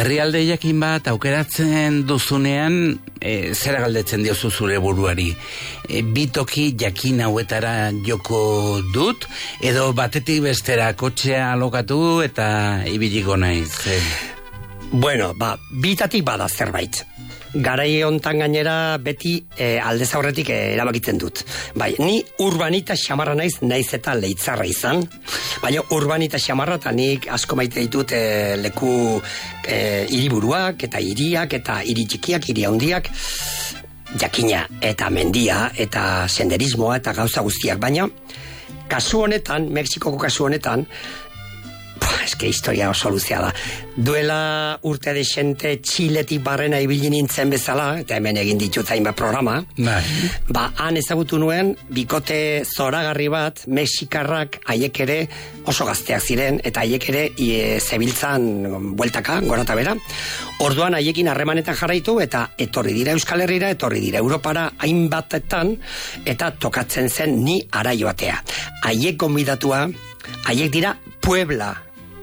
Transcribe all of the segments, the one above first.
herrialde jakin bat aukeratzen duzunean, zera galdetzen diozu zure buruari? Bitoki jakin hauetara joko dut, edo batetik bestera kotxea alokatu eta ibiliko naiz? Bueno, bitatik bada zerbait. Garai hontan gainera beti aldez aurretik erabakitzen dut. Bai, ni urbanita xamarra naiz eta leitzarra izan. Baina urbanita xamarra eta nik asko maite ditut leku hiriburuak eta hiriak eta hiri txikiak, hiri handiak, jakina eta mendia eta senderismoa eta gauza guztiak. Baina kasu honetan, Mexikoko kasu honetan, eske historia oso luzea da. Duela urte desente Txiletik barrena ibili nintzen bezala, eta hemen egin ditut hainbat programa, han ezagutu nuen bikote zoragarri bat, mexikarrak, haiek ere oso gazteak ziren, eta haiek ere zebiltzan bueltaka, gora eta bera. Orduan haiekin harremanetan jarraitu, eta etorri dira Euskal Herrira, etorri dira Europara hainbatetan, eta tokatzen zen ni ara joatea. Haiek gonbidatua, haiek dira Puebla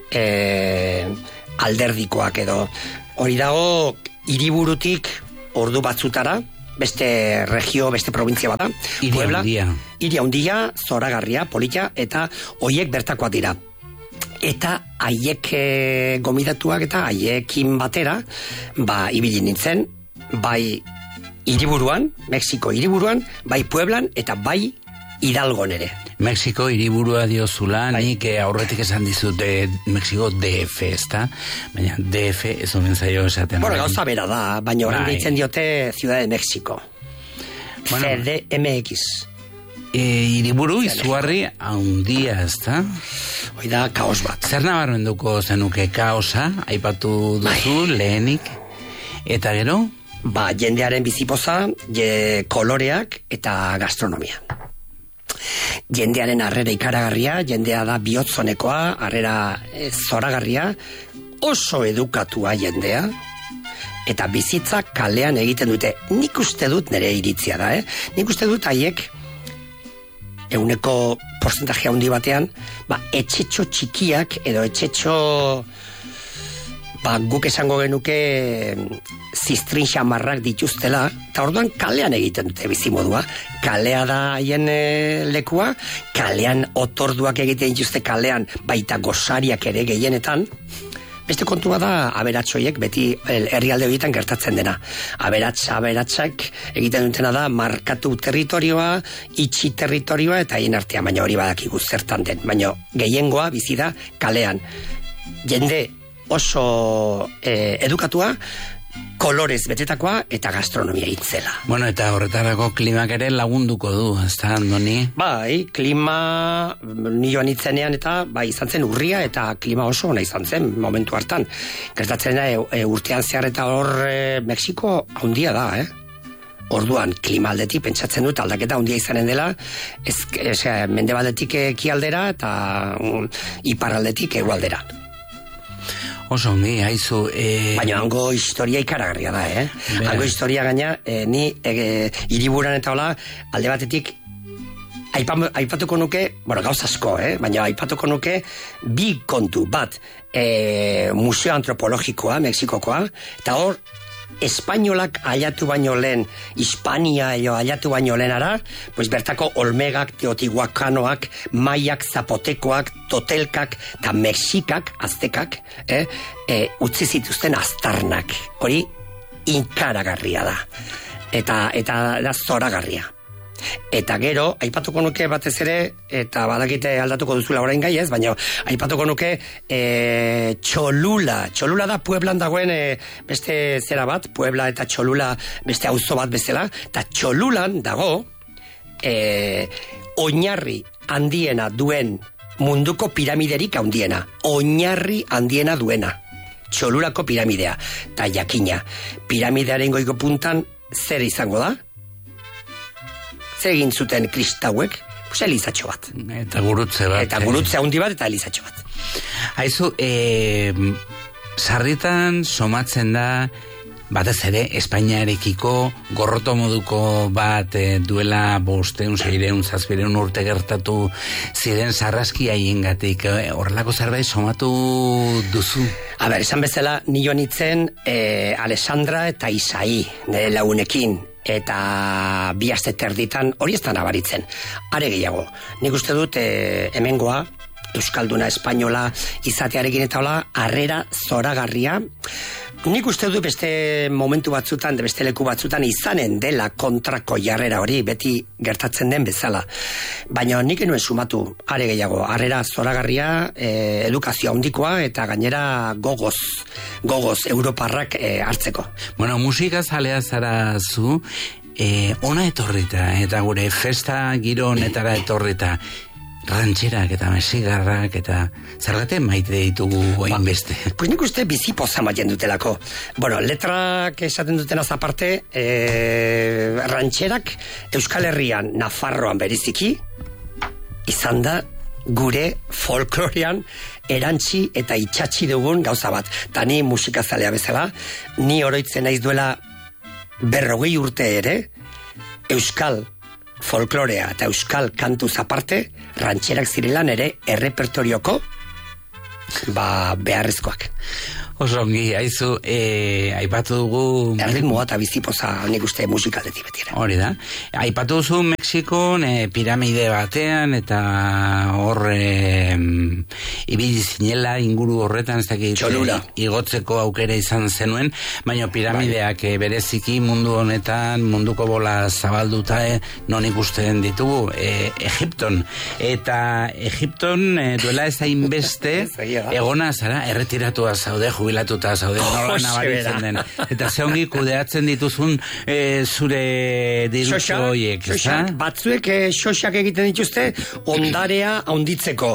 alderdikoak edo. Hori dago hiriburutik ordu batzutara, beste regio, beste provintzia bata. Hiri handia, zoragarria, polita, eta hoiek bertakoak dira. Eta haiek gomidatuak eta haiekin batera, ibili nintzen, bai hiriburuan, Mexiko hiriburuan, bai Pueblan, eta bai Hidalgon ere. Mexiko hiriburua diozula, nik aurretik esan dizut Mexiko DF, ezta? Baina DF ez omen zaio esaten. Bueno, gauza bera da, baina orain deitzen diote Ciudad de México. CDMX. Hiriburu izugarri handia, ezta? Hoi da, kaos bat. Zer nabarmenduko zenuke kaosa, aipatu duzu, lehenik, eta gero? Jendearen bizipoza, koloreak eta gastronomia. Jendearen harrera ikaragarria, jendea da bihotzonekoa, harrera zoragarria, oso edukatua jendea, eta bizitza kalean egiten dute. Nik uste dut nire iritzia da, Nik uste dut haiek euneko porcentaje handi batean, etxetxo txikiak edo etxetxo guk esango genuke zistrin xamarrak dituztela, eta orduan kalean egiten dute bizimodua. Kalea da haien lekua, kalean otorduak egiten dituzte kalean, baita gosariak ere gehienetan. Beste kontua da aberatsoiek beti herrialde horietan gertatzen dena. Aberatsak egiten dutena da markatu territorioa, itxi territorioa eta haien artean, baina hori badakigu zertan den. Baina gehiengoa bizi da kalean. Jende oso edukatua, kolorez betetakoa eta gastronomia itzela. Bueno, eta horretarako klimak ere lagunduko du, ezta, Andoni? Bai, klima ni joan itzenean eta izan zen urria eta klima oso ona izan zen momentu hartan. Gertatzen da urtean zehar eta hor Mexiko handia da, Orduan, klima aldetik pentsatzen dut aldaketa handia izanen dela, mendebaldetik ekialdera eta iparraldetik hegoaldera. Oso ongi, haizu... Baina hango historia ikaragarria da, Hango historia gaina, ni hiriburan eta hola, alde batetik, aipatuko nuke, gauz asko, baina aipatuko nuke, bi kontu, bat, museo antropologikoa, Mexikokoa, eta hor, espainolak aiatu baino lehen, Hispania aiatu baino lehenara, bertako olmegak, teotihuacanoak, maiak, zapotekoak, totelkak, eta mexikak, aztekak, utzi zituzten aztarnak. Hori inkaragarria da. Eta da zoragarria. Eta gero, aipatuko nuke batez ere, eta badakite aldatuko duzula orain gai ez, baina aipatuko nuke Cholula. Cholula da Pueblan dagoen beste zera bat, Puebla eta Cholula beste auzo bat bezala, eta Cholulan dago oinarri handiena duen munduko piramiderik handiena. Oinarri handiena duena. Cholulako piramidea. Eta jakina, piramidearen goiko puntan zer izango da? Zer egin zuten kristauek? Elizatxo bat. Eta gurutze bat. Eta gurutze handi bat eta elizatxo bat. Haizu, sarritan somatzen da batez ere Espainiarekiko gorroto moduko bat duela 500-600 urte gertatu ziren sarraski haiengatik. Horrelako zerbait somatu duzu? Esan bezala, nio nitzen Alessandra eta Isai, nire lagunekin, eta 2 aste terditan hori ez da nabaritzen. Are gehiago, nik uste dut hemengoa, euskalduna, espainola, izatearekin eta hola, harrera zoragarria. Nik uste dut beste momentu batzutan, beste leku batzutan izanen dela kontrako jarrera hori, beti gertatzen den bezala. Baina nik enuen sumatu, are gehiago, harrera zoragarria, edukazio handikoa eta gainera gogoz Europarrak hartzeko. Bueno, musika zalea zara zu, ona etorrita, eta gure festa giro honetara etorrita, rantxerak eta mesigarrak eta zergaten maite ditugu hainbeste. Pues nik uste bizi poza maien dutelako. Bueno, letrak esaten dutenaz aparte, rantxerak Euskal Herrian, Nafarroan beriziki, izan da gure folklorean erantzi eta itxatxi dugun gauza bat. Ta ni musikazalea bezala, ni oroitzen naiz duela 40 urte ere, Euskal folklorea eta euskal kantuz aparte, rantxerak zirelan ere errepertorioko beharrezkoak. Osongi, haizu, aipatu dugu... Erritmoa eta bizipoza nik uste musikaldetik betiera. Hori da. Aipatu duzu Mexikon piramide batean eta hor ibili zinela inguru horretan, ez dakit igotzeko aukera izan zenuen, baina piramideak bereziki mundu honetan, munduko bola zabalduta non ikusten ditugu, Egipton. Eta Egipton duela ez hainbeste egona zara, erretiratua zaude, jubilatuta zaude, nola nabaritzen den. Eta ze ongi kudeatzen dituzun zure dirutxo horiek, batzuek xoxak egiten dituzte ondarea haunditzeko,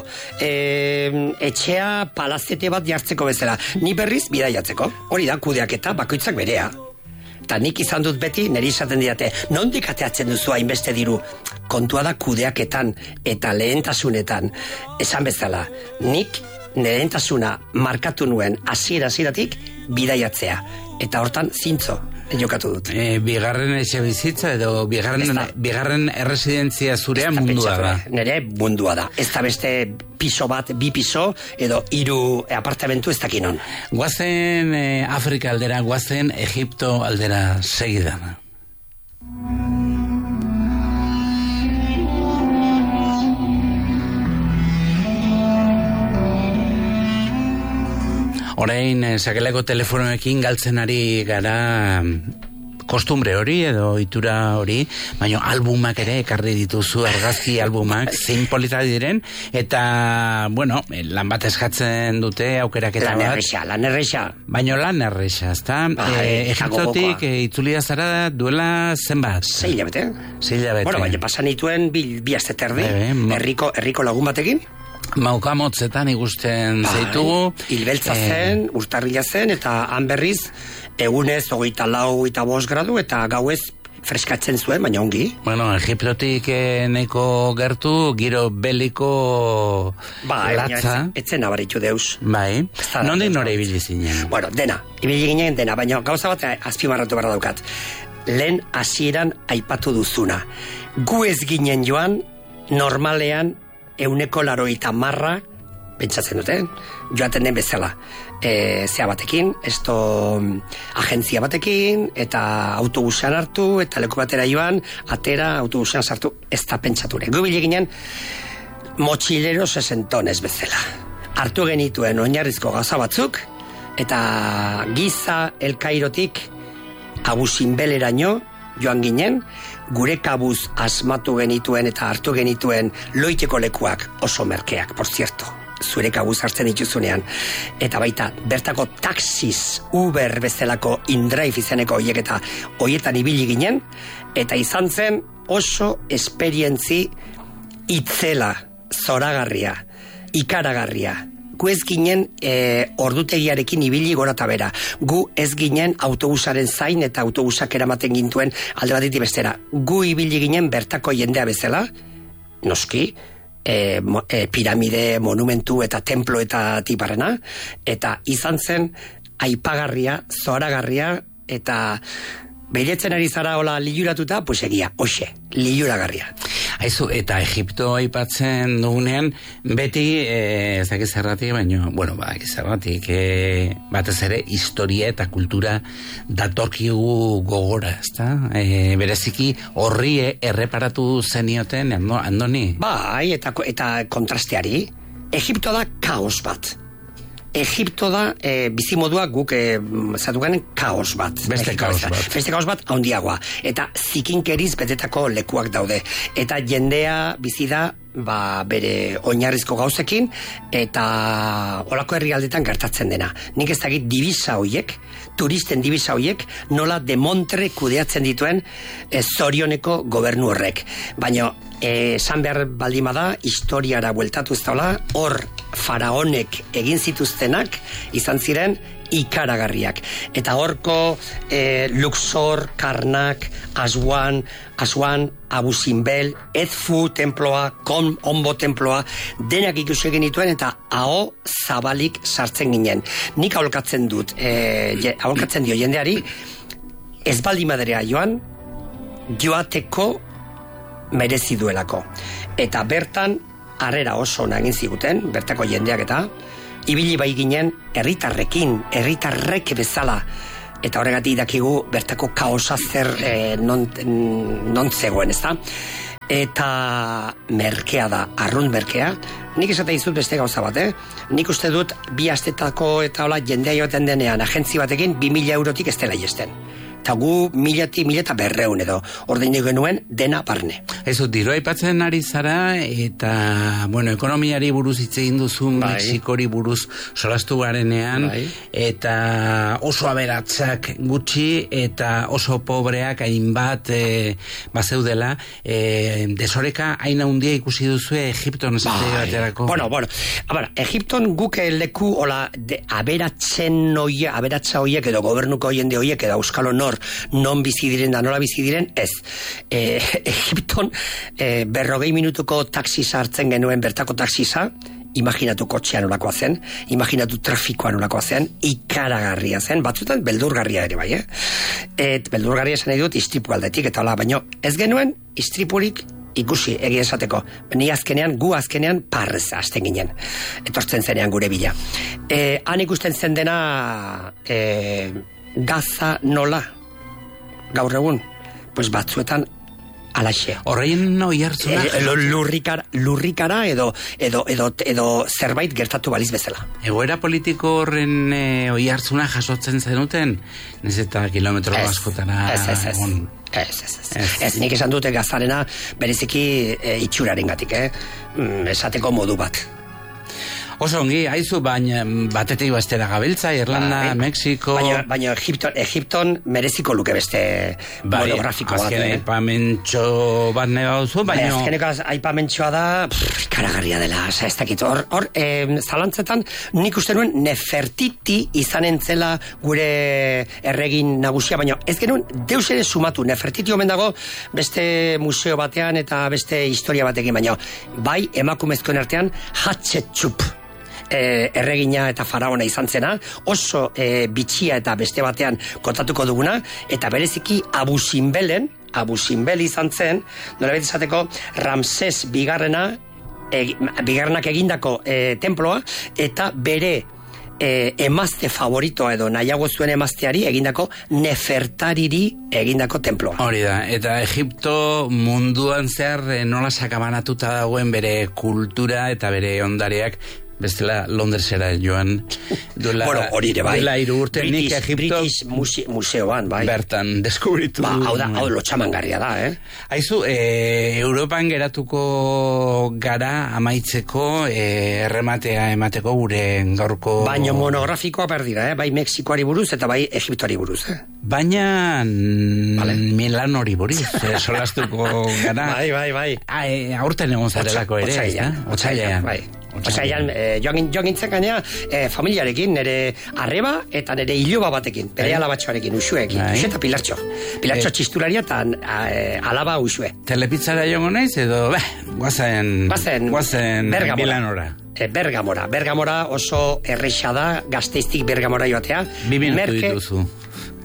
etxea palazete bat jartzeko bezala, ni berriz bidaiatzeko, hori da kudeaketa bakoitzak berea. Eta nik izan dut beti, niri izaten didate, nondik ateatzen duzu hainbeste diru? Kontua da kudeaketan eta lehentasunetan. Esan bezala, nik lehentasuna markatu nuen hasieratik bidaiatzea. Eta hortan zintzo jokatu dut. Bigarren etxe bizitza edo bigarren erresidentzia zurea mundua da. Nere mundua da. Ez da beste piso bat, 2 piso edo 3 apartamentu ez dakinon. Guazen Afrika aldera, guazen Egipto aldera segidan. Orain, sakeleko telefonoekin galtzen ari gara kostumbre hori edo itura hori, baina albumak ere ekarri dituzu, argazki albumak, zein polita diren, eta, bueno, lan bat eskatzen dute, aukeraketa bat. Lan erresa. Baina lan erresa, ezta? Egiptotik itzulia zara duela zenbat? 6 hilabete. 6 hilabete. Bueno, baina pasan dituen 2 aste terdi, herriko lagun batekin. Maukamotzetan ikusten zaitugu. Hilbeltza zen, urtarrila zen, eta han berriz, egunez 24-25 gradu, eta gauez freskatzen zuen, baina ongi. Bueno, Egiptotik neko gertu, giro beliko latza. Etzen nabaritu deus. Bai, nondik nore ibili zinen? Bueno, ibili ginen dena, baina gauza bat azpimarratu behar daukat. Lehen hasieran aipatu duzuna. Gu ez ginen joan, normalean, 180 pentsatzen duten, joaten den bezala. Zea batekin, agentzia batekin, eta autobusean hartu, eta leku batera joan, atera, autobusean sartu, ez da pentsature. Gubile ginen, motxilero 60 tonez bezala. Hartu genituen oinarrizko gauza batzuk, eta Giza Elkairotik Abusinbeleraino joan ginen, gure kabuz asmatu genituen eta hartu genituen loiteko lekuak oso merkeak, por cierto, zure kabuz hartzen dituzunean. Eta baita, bertako taxiz, Uber bezalako InDrive izeneko hoiek eta hoietan ibili ginen, eta izan zen oso esperientzi itzela, zoragarria, ikaragarria. Gu ez ginen ordutegiarekin ibili gora eta bera. Gu ez ginen autobusaren zain eta autobusak eramaten gintuen alde batetik bestera. Gu ibili ginen bertako jendea bezala, noski, piramide, monumentu eta templo eta tiparrena, eta izan zen aipagarria, zoragarria, eta behiretzen ari zara hola liuratuta, pues egia, hoxe, liuragarria. Aizu, eta Egipto aipatzen dugunean, beti, ez dakiz zerratik, baina, bueno, zerratik, batez ere, historia eta kultura datorkigu gogora, ezta? Bereziki, horri erreparatu zenioten, Andoni? Bai, eta kontrasteari, Egipto da kaos bat. Egipto da bizimodua guk zatuganen kaos bat. Beste kaos bat handiagoa. Eta zikinkeriz betetako lekuak daude. Eta jendea bizi da bere oinarrizko gauzekin eta olako herrialdetan gertatzen dena. Nik ez dakit divisa hoiek, turisten divisa hoiek, nola demontre kudeatzen dituen zorioneko gobernu horrek. Baina esan behar baldima da, historiara bueltatu ez daula, hor faraonek egin zituztenak izan ziren ikaragarriak. Eta horko Luxor, Karnak, Aswan, Abu Simbel, Edfu temploa, Onbo temploa, denak ikusi egin dituen eta aho zabalik sartzen ginen. Nik aholkatzen dio jendeari, ez baldi madrea joateko merezi duelako. Eta bertan, harrera oso nagin ziguten, bertako jendeak eta, ibili bai ginen herritarrek bezala, eta horregatik dakigu bertako kaosa zer non zegoen, ezta? Eta merkea da, arrunt merkea. Nik esate dizut beste gauza bat, Nik uste dut 2 astetako eta hola jendea joaten denean agentzi batekin 2.000 eurotik ez dela jesten. Eta gu 1.200 edo ordaindu genuen dena barne. Ez dut, diru aipatzen ari zara eta, bueno, ekonomiari buruz hitz egin duzu, Mexikori buruz solastu garenean, eta oso aberatsak gutxi eta oso pobreak hainbat bazeudela, desoreka hain handia ikusi duzu Egipton esate baterako. Bueno, Egipton guk leku hola aberatsa hoiek edo gobernuko jende hoiek edo euskal honor non bizi diren da nola bizi diren, ez. Egipton 40 minutuko taxisa hartzen genuen bertako taxisa, imaginatu kotxea nolakoa zen, imaginatu trafikoa nolakoa zen, ikaragarria zen, batzutan beldurgarria ere bai, beldurgarria esan nahi dut istripu aldetik, eta hola, baino ez genuen istripurik ikusi, egia esateko. Gu azkenean parrez hasten ginen. Etortzen zenean gure bila. Han ikusten zen dena Gaza nola gaur egun, pues batzuetan alaxe. Horrein oihartzuna lurrikara edo zerbait gertatu baliz bezala. Egoera politiko horren oihartzuna jasotzen zenuten? Nez eta kilometro askotara... Ez, nik esan dute Gazarena bereziki itxuraren gatik, esateko modu bat. Oso ongi, haizu, baina batetik bestera gabiltza, Irlanda, Mexiko... Baina Egipton mereziko luke beste monografiko bat. Azken aipamentxo bat neba duzu, baina... Azkeneko aipamentxoa da, karagarria dela, ez dakit. Hor, zalantzetan, nik uste nuen Nefertiti izanen zela gure erregin nagusia, baina ez genuen deus ere sumatu. Nefertiti omen dago beste museo batean eta beste historia batekin, baina bai emakumezkoen artean Hatshepsut erregina eta faraona izan zena, oso bitxia eta beste batean kontatuko duguna, eta bereziki Abu Simbel izan zen, nolabait esateko Ramses bigarrenak egindako temploa, eta bere emazte favoritoa edo nahiago zuen emazteari egindako Nefertariri egindako temploa. Hori da, eta Egipto munduan zehar nola sakabanatuta dagoen bere kultura eta bere ondareak, bestela Londresera joan duela, bueno, hori ere bai, duela 3 urte nik Egipto British museoan bai, bertan deskubritu hau lotxamangarria da, Aizu, Europan geratuko gara amaitzeko errematea emateko gure gaurko... Baina monografikoa berdira, bai Mexikoari buruz eta bai Egiptoari buruz, Baina Milanori buruz, solastuko gara. Bai. Aurten egon zarelako ere, Otsailean, bai. Otsailean, joan gintzen gainea familiarekin, nire arreba eta nire iloba batekin, bere alabatxoarekin, usuekin, Usue eta Pilartxo. Pilartxo txistularia eta alaba usue. Telepizzara jongo naiz edo, guazen Milanora. Bergamora oso erreixa da, Gasteiztik Bergamora joatea. 2 minutu dituzu.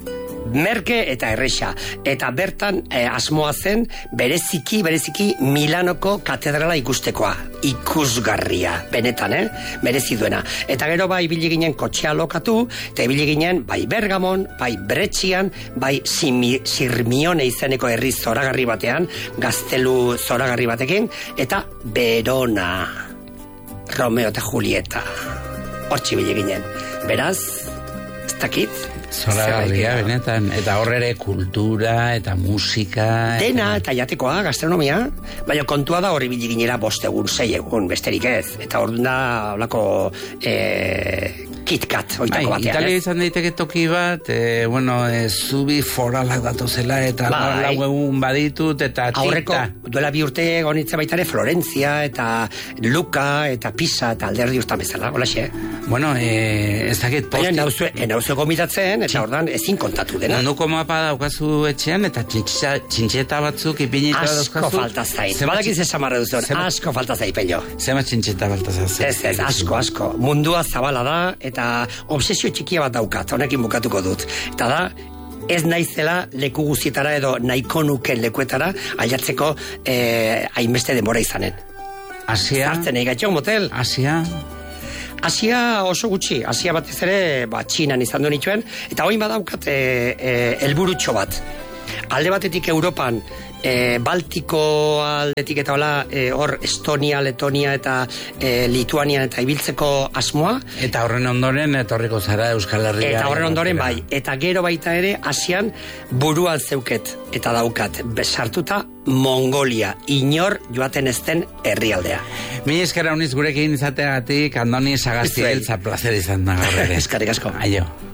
merke eta erresa. Eta bertan asmoa zen bereziki Milanoko katedrala ikustekoa. Ikusgarria, benetan, merezi duena. Eta gero bai ibili ginen kotxea lokatu, eta ibili ginen bai Bergamon, bai Bretxian, bai Sirmione izeneko herri zoragarri batean, gaztelu zoragarri batekin, eta Verona, Romeo eta Julieta. Hortxe ibili ginen. Beraz, ez dakit, zoragarria, benetan, eta horre kultura, eta musika... Dena, eta jatekoa, gastronomia, baina kontua da horri biliginera 5 egun, 6 egun, besterik ez. Eta hor da, holako, KitKat, oitako batean. Italia izan daiteke toki bat, zubi foralak datozela, eta lau egun baditut, eta aurreko, duela 2 urte gonitza baitare, Florentzia, eta Luka, eta Pisa, eta alderdi urtan bezala, holaxe. Bueno, ez dakit posti... Baina nauzu gomitatzen, eta ordan ezin kontatu dena. Munduko mapa daukazu etxean, eta txintxeta batzuk ipinita dauzkazu. Asko falta zait. Badakiz esamarra duzun, asko falta zait, Pello. Zema txintxeta falta zait. Ez, asko. Mundua zabala da, eta obsesio txikia bat daukat, honekin bukatuko dut. Eta da, ez naizela leku guztietara edo nahiko nuken lekuetara ailatzeko hainbeste denbora izanen. Asia? Zartzen egatxo, motel? Asia oso gutxi, Asia batez ere, Txinan izan du nituen, eta hoin badaukat helburutxo bat. Alde batetik Europan, Baltiko aldetik eta hola, hor Estonia, Letonia eta Lituanian eta ibiltzeko asmoa. Eta horren ondoren etorriko zara Euskal Herria. Eta horren ondoren bai, eta gero baita ere Asian buruan zeuket eta daukat, besartuta Mongolia, inor joaten ezten herrialdea. Mi eskera uniz gurekin izateagatik, Andoni Sagasti beltza placer izan da gaur ere. Eskerrik asko. Aio.